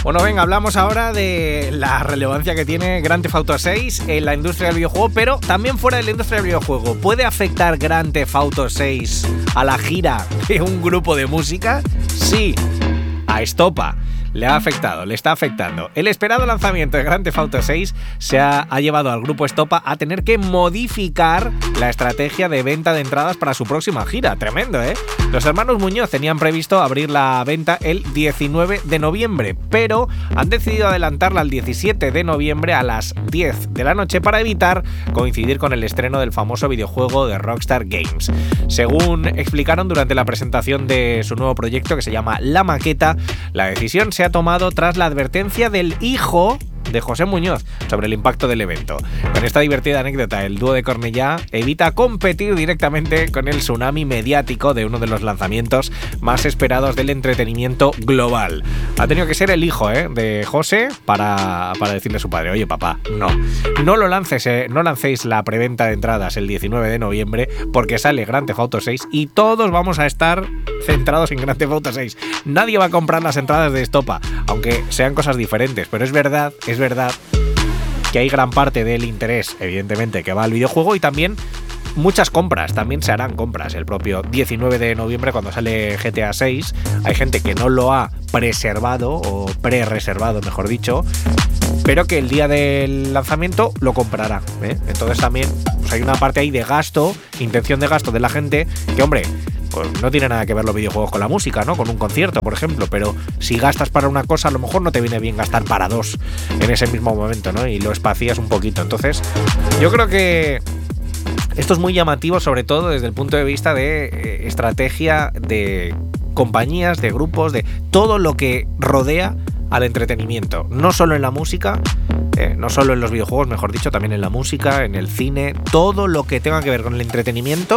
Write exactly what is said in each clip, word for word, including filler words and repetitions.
Bueno, venga, hablamos ahora de la relevancia que tiene Grand Theft Auto seis en la industria del videojuego, pero también fuera de la industria del videojuego. ¿Puede afectar Grand Theft Auto seis a la gira de un grupo de música? Sí, a Estopa. Le ha afectado, le está afectando. El esperado lanzamiento de Grand Theft Auto seis se ha, ha llevado al grupo Estopa a tener que modificar la estrategia de venta de entradas para su próxima gira. Tremendo, ¿eh? Los hermanos Muñoz tenían previsto abrir la venta el diecinueve de noviembre, pero han decidido adelantarla al diecisiete de noviembre a las diez de la noche para evitar coincidir con el estreno del famoso videojuego de Rockstar Games. Según explicaron durante la presentación de su nuevo proyecto, que se llama La Maqueta, la decisión se ha tomado tras la advertencia del hijo de José Muñoz sobre el impacto del evento. Con esta divertida anécdota, el dúo de Cornellá evita competir directamente con el tsunami mediático de uno de los lanzamientos más esperados del entretenimiento global. Ha tenido que ser el hijo ¿eh? de José para, para decirle a su padre: oye papá, no, no lo lances, eh, no lancéis la preventa de entradas el diecinueve de noviembre porque sale Grand Theft Auto seis y todos vamos a estar centrados en Grand Theft Auto seis. Nadie va a comprar las entradas de Estopa, aunque sean cosas diferentes, pero es verdad, es verdad que hay gran parte del interés, evidentemente, que va al videojuego y también muchas compras, también se harán compras. El propio diecinueve de noviembre, cuando sale G T A seis, hay gente que no lo ha preservado o pre-reservado, mejor dicho, pero que el día del lanzamiento lo comprará, ¿eh? Entonces también pues hay una parte ahí de gasto, intención de gasto de la gente, que hombre, pues no tiene nada que ver los videojuegos con la música, ¿no? Con un concierto, por ejemplo, pero si gastas para una cosa, a lo mejor no te viene bien gastar para dos en ese mismo momento, ¿no? Y lo espacías un poquito. Entonces, yo creo que esto es muy llamativo, sobre todo desde el punto de vista de eh, estrategia de compañías, de grupos, de todo lo que rodea al entretenimiento, no solo en la música, eh, no solo en los videojuegos, mejor dicho, también en la música, en el cine, todo lo que tenga que ver con el entretenimiento.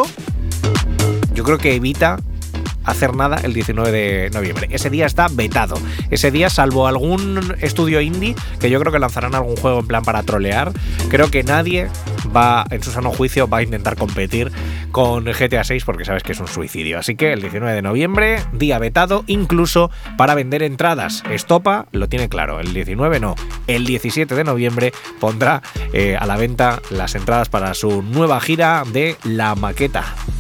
Yo creo que evita hacer nada el diecinueve de noviembre. Ese día está vetado. Ese día, salvo algún estudio indie, que yo creo que lanzarán algún juego en plan para trolear, creo que nadie va, en su sano juicio, va a intentar competir con G T A seis porque sabes que es un suicidio. Así que el diecinueve de noviembre, día vetado, incluso para vender entradas. Estopa lo tiene claro, el diecinueve no. El diecisiete de noviembre pondrá eh, a la venta las entradas para su nueva gira de La Maqueta.